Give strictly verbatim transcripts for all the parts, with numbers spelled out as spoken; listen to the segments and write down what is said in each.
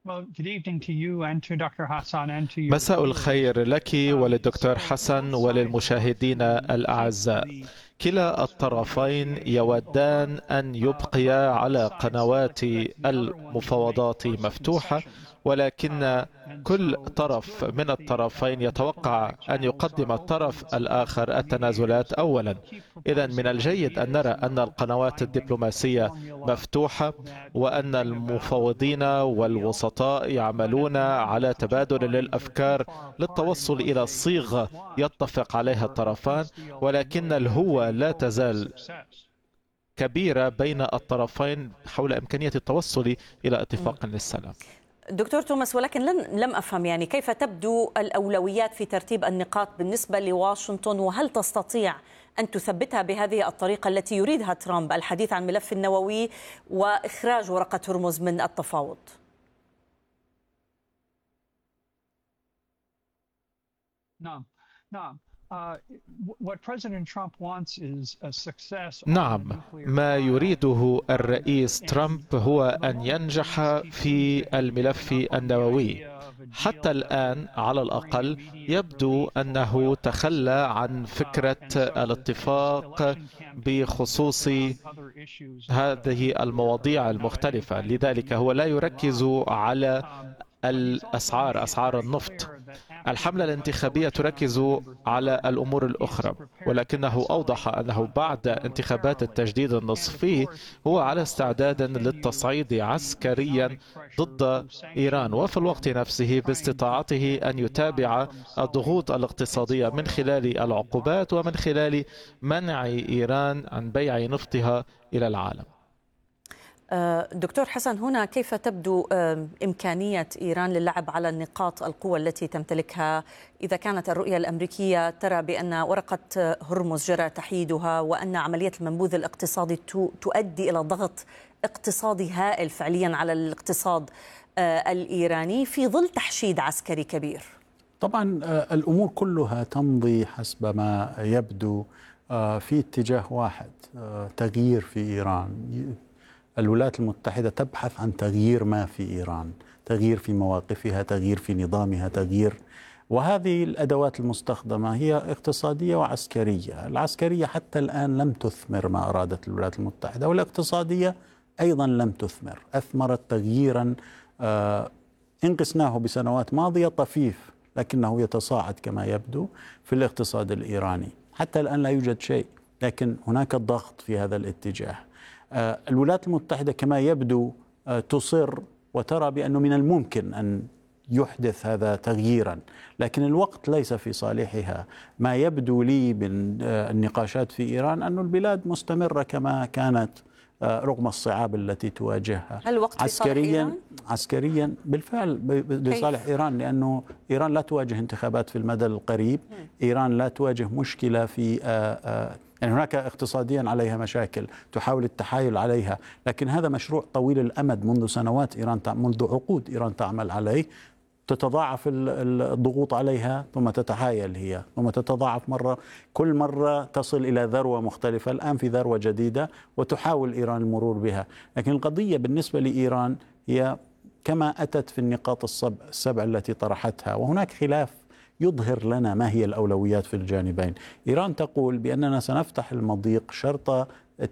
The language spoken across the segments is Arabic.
مساء الخير لك وللدكتور حسن وللمشاهدين الأعزاء. كلا الطرفين يودان أن يبقيا على قنوات المفاوضات مفتوحة، ولكن كل طرف من الطرفين يتوقع أن يقدم الطرف الآخر التنازلات أولا. إذن من الجيد أن نرى أن القنوات الدبلوماسية مفتوحة، وأن المفاوضين والوسطاء يعملون على تبادل للأفكار للتوصل إلى صيغة يتفق عليها الطرفان، ولكن الهوة لا تزال كبيرة بين الطرفين حول إمكانية التوصل إلى اتفاق للسلام. دكتور توماس، ولكن لن لم أفهم يعني كيف تبدو الأولويات في ترتيب النقاط بالنسبة لواشنطن، وهل تستطيع أن تثبتها بهذه الطريقة التي يريدها ترامب، الحديث عن ملف النووي وإخراج ورقة هرمز من التفاوض؟ نعم نعم نعم ما يريده الرئيس ترامب هو أن ينجح في الملف النووي. حتى الآن على الأقل يبدو أنه تخلى عن فكرة الاتفاق بخصوص هذه المواضيع المختلفة، لذلك هو لا يركز على الأسعار، أسعار النفط. الحملة الانتخابية تركز على الأمور الأخرى، ولكنه أوضح أنه بعد انتخابات التجديد النصفي هو على استعداد للتصعيد عسكريا ضد إيران، وفي الوقت نفسه باستطاعته أن يتابع الضغوط الاقتصادية من خلال العقوبات ومن خلال منع إيران عن بيع نفطها إلى العالم. دكتور حسن، هنا كيف تبدو إمكانية إيران للعب على النقاط القوة التي تمتلكها إذا كانت الرؤية الأمريكية ترى بأن ورقة هرمز جرى تحييدها، وأن عملية المنبوذ الاقتصادي تؤدي إلى ضغط اقتصادي هائل فعليا على الاقتصاد الإيراني في ظل تحشيد عسكري كبير؟ طبعا الأمور كلها تمضي حسب ما يبدو في اتجاه واحد، تغيير في إيران. الولايات المتحدة تبحث عن تغيير ما في إيران، تغيير في مواقفها، تغيير في نظامها، تغيير، وهذه الأدوات المستخدمة هي اقتصادية وعسكرية. العسكرية حتى الآن لم تثمر ما أرادت الولايات المتحدة، والاقتصادية أيضا لم تثمر. أثمرت تغييرا آه إن قسناه بسنوات ماضية طفيف، لكنه يتصاعد كما يبدو في الاقتصاد الإيراني. حتى الآن لا يوجد شيء، لكن هناك ضغط في هذا الاتجاه. الولايات المتحدة كما يبدو تصر وترى بأنه من الممكن أن يحدث هذا تغييرا، لكن الوقت ليس في صالحها. ما يبدو لي من النقاشات في إيران أن البلاد مستمرة كما كانت رغم الصعاب التي تواجهها. هل الوقت عسكريا عسكريا بالفعل لصالح إيران، لأنه إيران لا تواجه انتخابات في المدى القريب. إيران لا تواجه مشكلة في يعني هناك اقتصاديا عليها مشاكل تحاول التحايل عليها، لكن هذا مشروع طويل الأمد منذ سنوات، إيران منذ عقود إيران تعمل عليه. تتضاعف الضغوط عليها ثم تتحايل هي، ثم تتضاعف مرة، كل مرة تصل إلى ذروة مختلفة. الآن في ذروة جديدة وتحاول إيران المرور بها، لكن القضية بالنسبة لإيران هي كما أتت في النقاط السبع التي طرحتها، وهناك خلاف يظهر لنا ما هي الأولويات في الجانبين. إيران تقول بأننا سنفتح المضيق شرط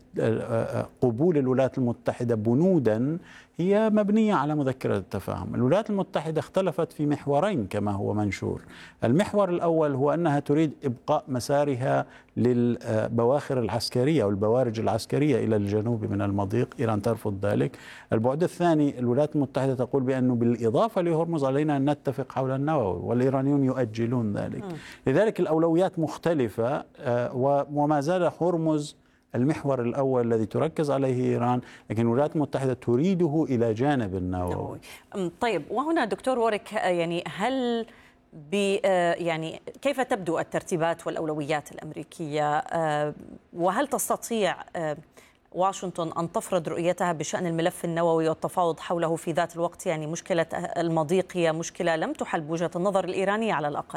قبول الولايات المتحدة بنودا هي مبنية على مذكرة التفاهم. الولايات المتحدة اختلفت في محورين كما هو منشور. المحور الأول هو أنها تريد إبقاء مسارها للبواخر العسكرية والبوارج العسكرية إلى الجنوب من المضيق. إيران ترفض ذلك. البعد الثاني، الولايات المتحدة تقول بأنه بالإضافة لهرمز علينا أن نتفق حول النووي، والإيرانيون يؤجلون ذلك. لذلك الأولويات مختلفة، وما زال هرمز المحور الأول الذي تركز عليه إيران، لكن الولايات المتحدة تريده إلى جانب النووي. طيب، وهنا دكتور ووريك، يعني هل ب يعني كيف تبدو الترتيبات والأولويات الأمريكية، وهل تستطيع واشنطن أن تفرض رؤيتها بشأن الملف النووي والتفاوض حوله في ذات الوقت؟ يعني مشكلة المضيق هي مشكلة لم تحل بوجهة النظر الإيرانية على الأقل.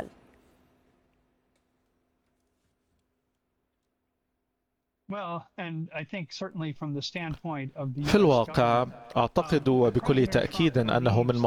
في الواقع أعتقد وبكل تأكيد أنه من